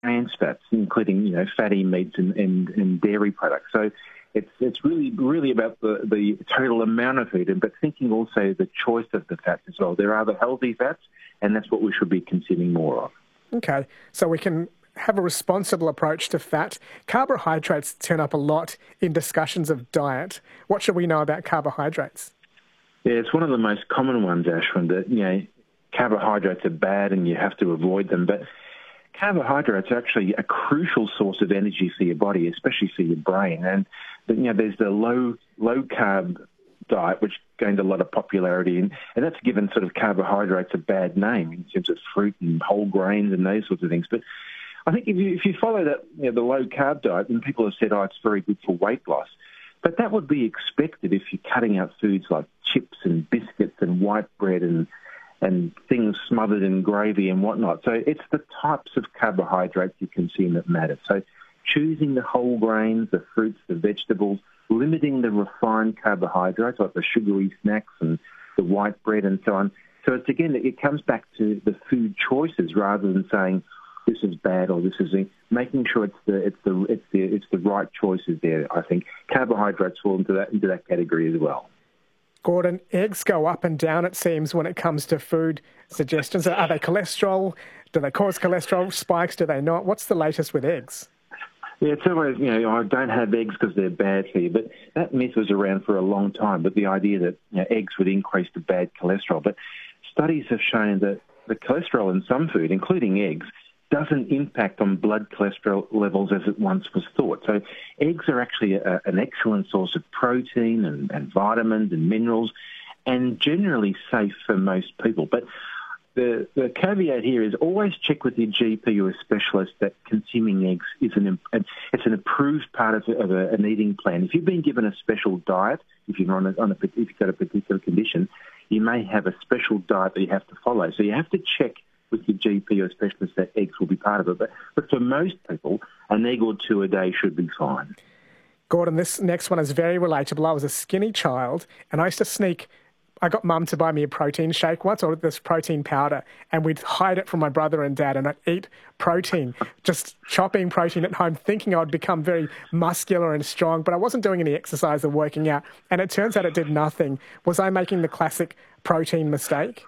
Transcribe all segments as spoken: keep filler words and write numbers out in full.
trans fats, including, you know, fatty meats and, and, and dairy products. So it's it's really really about the, the total amount of food, but thinking also the choice of the fats as well. There are the healthy fats, and that's what we should be consuming more of. Okay, so we can have a responsible approach to fat. Carbohydrates turn up a lot in discussions of diet. What should we know about carbohydrates? Yeah, it's one of the most common ones, Ashwin, that, you know, carbohydrates are bad and you have to avoid them. But carbohydrates are actually a crucial source of energy for your body, especially for your brain. And, you know, there's the low low carb diet, which gained a lot of popularity, and, and that's given sort of carbohydrates a bad name in terms of fruit and whole grains and those sorts of things. But I think if you if you follow that, you know, the low carb diet, and people have said, oh, it's very good for weight loss, but that would be expected if you're cutting out foods like chips and biscuits and white bread and and things smothered in gravy and whatnot. So it's the types of carbohydrates you consume that matter. So choosing the whole grains, the fruits, the vegetables, limiting the refined carbohydrates like the sugary snacks and the white bread and so on. So it's again, it comes back to the food choices rather than saying this is bad or this is making sure it's the it's the it's the it's the right choices there. I think carbohydrates fall into that into that category as well. Gordon, eggs go up and down, it seems, when it comes to food suggestions. Are they cholesterol? Do they cause cholesterol spikes? Do they not? What's the latest with eggs? Yeah, it's always, you know, I don't have eggs because they're bad for you, but that myth was around for a long time, but the idea that, you know, eggs would increase the bad cholesterol. But studies have shown that the cholesterol in some food, including eggs, doesn't impact on blood cholesterol levels as it once was thought. So eggs are actually a, an excellent source of protein and, and vitamins and minerals, and generally safe for most people. But the, the caveat here is always check with your G P or a specialist that consuming eggs is an it's an approved part of, of a, an eating plan. If you've been given a special diet, if you're on a, on a if you've got a particular condition, you may have a special diet that you have to follow. So you have to check with your G P or specialist that eggs will be part of it. But, but for most people, an egg or two a day should be fine. Gordon, this next one is very relatable. I was a skinny child and I used to sneak, I got mum to buy me a protein shake once, or this protein powder, and we'd hide it from my brother and dad, and I'd eat protein, just chopping protein at home, thinking I'd become very muscular and strong, but I wasn't doing any exercise or working out, and it turns out it did nothing. Was I making the classic protein mistake?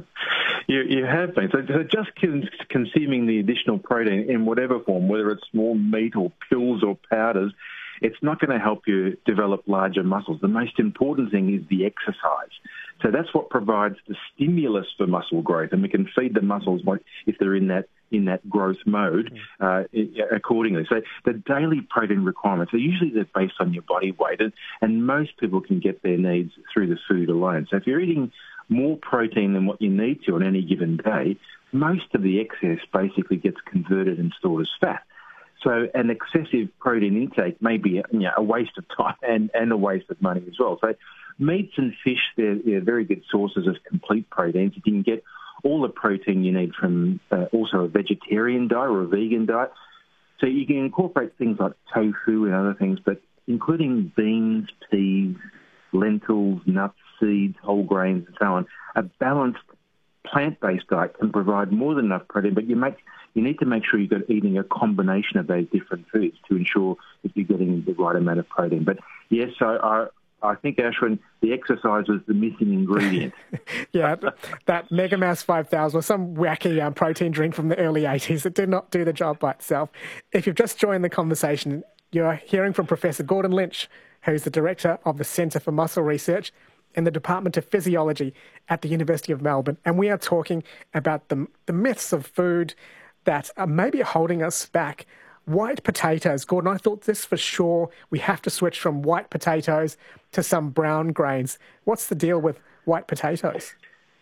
You, you have been. So, so just con- consuming the additional protein in whatever form, whether it's small meat or pills or powders, it's not going to help you develop larger muscles. The most important thing is the exercise. So that's what provides the stimulus for muscle growth, and we can feed the muscles if they're in that in that growth mode uh, accordingly. So the daily protein requirements are usually they're based on your body weight, and, and most people can get their needs through the food alone. So if you're eating more protein than what you need to on any given day, most of the excess basically gets converted and stored as fat. So an excessive protein intake may be, you know, a waste of time and, and a waste of money as well. So meats and fish, they're, they're very good sources of complete proteins. You can get all the protein you need from uh, also a vegetarian diet or a vegan diet. So you can incorporate things like tofu and other things, but including beans, peas, lentils, nuts, seeds, whole grains, and so on. A balanced plant-based diet can provide more than enough protein, but you make you need to make sure you're eating a combination of those different foods to ensure that you're getting the right amount of protein. But yes, so I, I think, Ashwin, the exercise was the missing ingredient. Yeah, that Megamass five thousand was some wacky um, protein drink from the early eighties that did not do the job by itself. If you've just joined the conversation, you're hearing from Professor Gordon Lynch, who's the Director of the Centre for Muscle Research in the Department of Physiology at the University of Melbourne. And we are talking about the, the myths of food that are maybe holding us back. White potatoes. Gordon, I thought this for sure. We have to switch from white potatoes to some brown grains. What's the deal with white potatoes?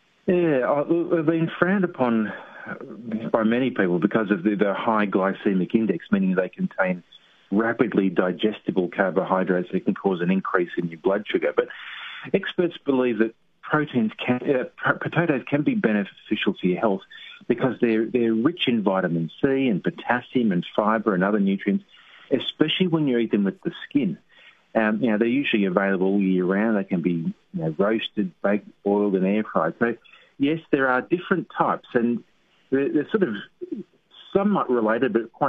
Yeah, they've been frowned upon by many people because of the, the high glycemic index, meaning they contain rapidly digestible carbohydrates that can cause an increase in your blood sugar. But experts believe that proteins can, uh, potatoes can be beneficial to your health because they're they're rich in vitamin C and potassium and fibre and other nutrients, especially when you eat them with the skin. Um, you know, they're usually available all year round. They can be, you know, roasted, baked, boiled, and air fried. So, yes, there are different types, and they're, they're sort of somewhat related, but quite